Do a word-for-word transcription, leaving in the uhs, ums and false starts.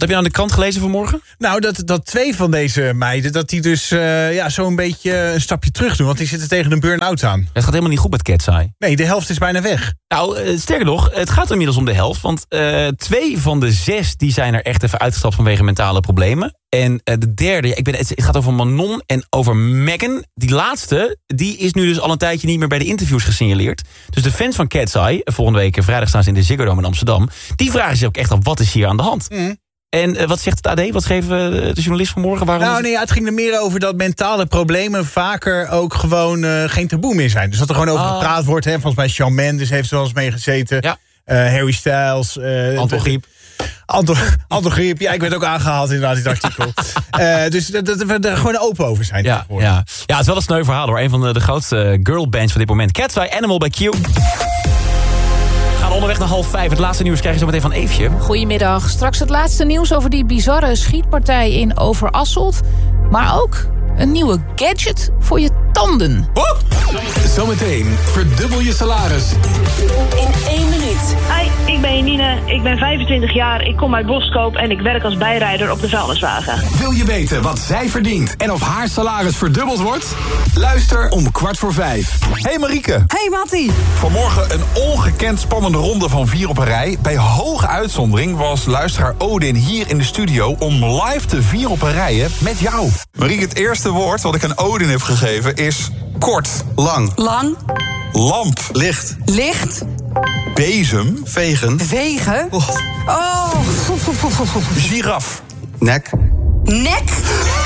heb je aan de krant gelezen vanmorgen? Nou, dat, dat twee van deze meiden, dat die dus uh, ja, zo een beetje een stapje terug doen. Want die zitten tegen een burn-out aan. Het gaat helemaal niet goed met Cat's Eye. Nee, de helft is bijna weg. Nou, uh, sterker nog, het gaat inmiddels om de helft. Want uh, twee van de zes die zijn er echt even uitgestapt vanwege mentale problemen. En uh, de derde, ja, ik ben, het gaat over Manon en over Megan. Die laatste, die is nu dus al een tijdje niet meer bij de interviews gesignaleerd. Dus de fans van Cat's Eye, volgende week vrijdag staan ze in de Ziggo Dome in Amsterdam. Die vragen zich ook echt af, wat is hier aan de hand? Mm. En uh, wat zegt het A D? Wat schreef uh, de journalist vanmorgen? Waarom nou nee, ja, het ging er meer over dat mentale problemen vaker ook gewoon uh, geen taboe meer zijn. Dus dat er gewoon over ah. gepraat wordt. Hè. Volgens mij Shawn Mendes heeft er wel eens mee gezeten. Ja. Uh, Harry Styles. Uh, Anton Griep. Anton, Anton Griep, ja, ik werd ook aangehaald inderdaad in het artikel. uh, dus dat, dat we er gewoon open over zijn. Ja, ja. ja, het is wel een sneu verhaal hoor. Een van de, de grootste girlbands van dit moment. Cat's Eye, Animal bij Q. Onderweg naar half vijf. Het laatste nieuws krijg je zo meteen van Eefje. Goedemiddag. Straks het laatste nieuws over die bizarre schietpartij in Overasselt. Maar ook een nieuwe gadget voor je tanden. Oh! Zometeen verdubbel je salaris. In één minuut. Hi, ik ben Janine. Ik ben vijfentwintig jaar. Ik kom uit Boskoop en ik werk als bijrijder op de vuilniswagen. Wil je weten wat zij verdient en of haar salaris verdubbeld wordt? Luister om kwart voor vijf. Hey Marieke. Hey Mattie. Vanmorgen een ongekend spannende ronde van vier op een rij. Bij hoge uitzondering was luisteraar Odin hier in de studio om live te vier op een rijen met jou. Marieke, het eerste woord wat ik aan Odin heb gegeven is kort. Lang. Lang. Lamp. Licht. Licht. Bezem. Vegen. Vegen. Oh. Oh. Giraf. Nek. Nek.